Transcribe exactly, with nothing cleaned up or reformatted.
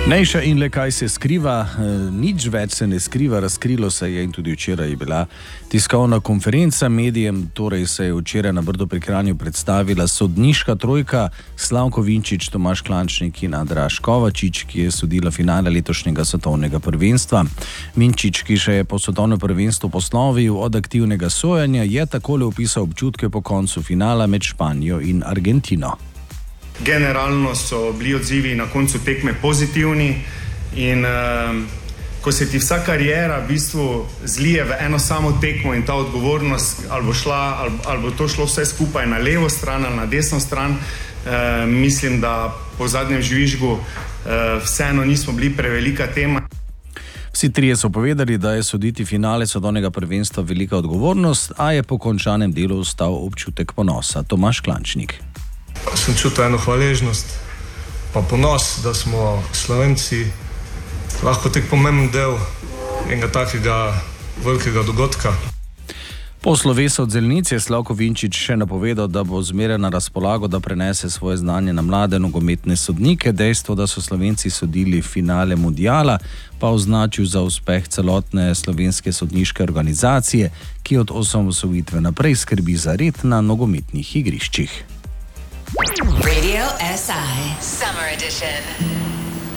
Nejša in le kaj se skriva, nič več se ne skriva, razkrilo se je in tudi včeraj je bila tiskovna konferenca medijem, torej se je včeraj na Brdu pri Kranju predstavila sodniška trojka Slavko Vinčič, Tomaž Klančnik in Andraž Kovačič, ki je sodila finale letošnjega svetovnega prvenstva. Vinčič, ki še je po svetovnem prvenstvu poslovil od aktivnega sojanja, je takole opisal občutke po koncu finala med Španijo in Argentino. Generalno so bili odzivi na koncu tekme pozitivni in uh, ko se ti vsa karijera v bistvu zlije v eno samo tekmo in ta odgovornost ali bo šla, ali, ali bo to šlo vse skupaj na levo stran ali na desno stran, uh, mislim, da po zadnjem žvižgu uh, vseeno nismo bili prevelika tema. Vsi trije so povedali, da je soditi finale svetovnega prvenstva velika odgovornost, a je po končanem delu ostal občutek ponosa. Tomaž Klančnik. Sem čutil eno hvaležnost, pa ponos, da smo Slovenci lahko tek pomemben del enega takega velikega dogodka. Po slovesu od zelnic je Slavko Vinčič še napovedal, da bo zmeraj na razpolago, da prenese svoje znanje na mlade nogometne sodnike. Dejstvo, da so Slovenci sodili finale mundiala, pa označil za uspeh celotne slovenske sodniške organizacije, ki od osamosvojitve naprej skrbi za red na nogometnih igriščih. Radio S I Summer Edition.